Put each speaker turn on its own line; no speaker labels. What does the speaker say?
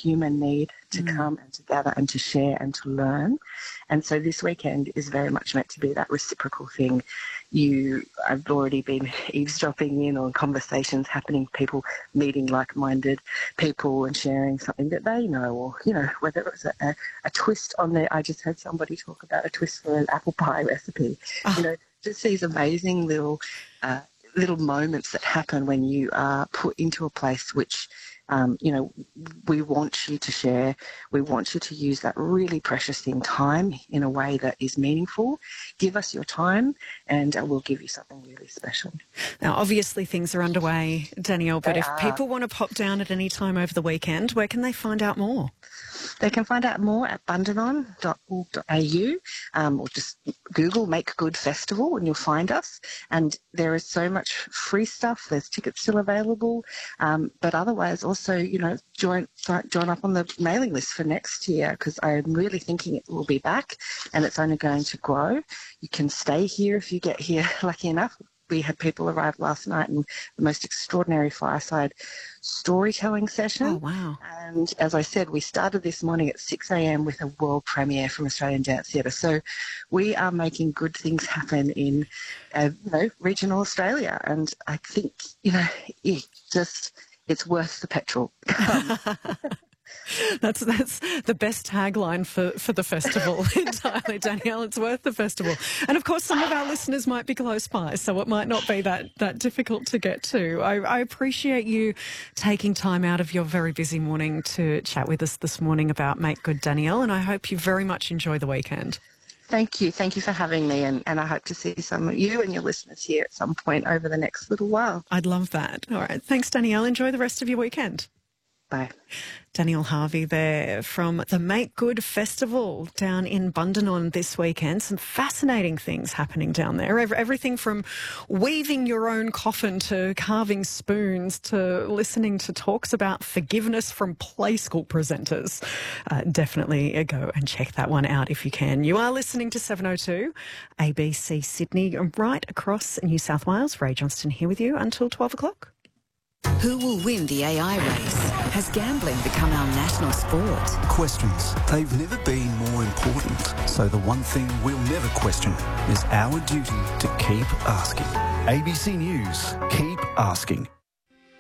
human need to come and to gather and to share and to learn. And so this weekend is very much meant to be that reciprocal thing. I've already been eavesdropping in on conversations happening, people meeting like-minded people and sharing something that they know, or, whether it was a twist on I just heard somebody talk about a twist for an apple pie recipe. Just these amazing little moments that happen when you are put into a place which, we want you to share. We want you to use that really precious thing, time, in a way that is meaningful. Give us your time and we'll give you something really special.
Now, obviously things are underway, Danielle, but if people want to pop down at any time over the weekend, where can they find out more?
They can find out more at bundanon.org.au, or just Google Make Good Festival and you'll find us. And there is so much free stuff. There's tickets still available. But otherwise also, join up on the mailing list for next year, because I'm really thinking it will be back and it's only going to grow. You can stay here if you get here lucky enough. We had people arrive last night in the most extraordinary fireside storytelling session.
Oh, wow.
And as I said, we started this morning at 6 a.m. with a world premiere from Australian Dance Theatre. So we are making good things happen in, regional Australia. And I think, it's worth the petrol.
That's the best tagline for the festival entirely, Danielle. It's worth the festival. And, of course, some of our listeners might be close by, so it might not be that difficult to get to. I appreciate you taking time out of your very busy morning to chat with us this morning about Make Good, Danielle, and I hope you very much enjoy the weekend.
Thank you. Thank you for having me, and I hope to see some of you and your listeners here at some point over the next little while.
I'd love that. All right. Thanks, Danielle. Enjoy the rest of your weekend.
Bye.
Danielle Harvey there from the Make Good Festival down in Bundanon this weekend. Some fascinating things happening down there. Everything from weaving your own coffin to carving spoons to listening to talks about forgiveness from play school presenters. Definitely go and check that one out if you can. You are listening to 702 ABC Sydney, right across New South Wales. Ray Johnston here with you until 12 o'clock.
Who will win the AI race? Has gambling become our national sport?
Questions. They've never been more important. So the one thing we'll never question is our duty to keep asking. ABC News. Keep asking.